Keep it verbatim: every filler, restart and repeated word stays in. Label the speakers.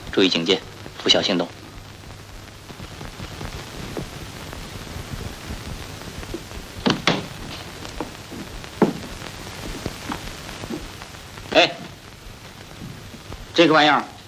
Speaker 1: 注意警戒，拂晓行动。哎，这个玩意儿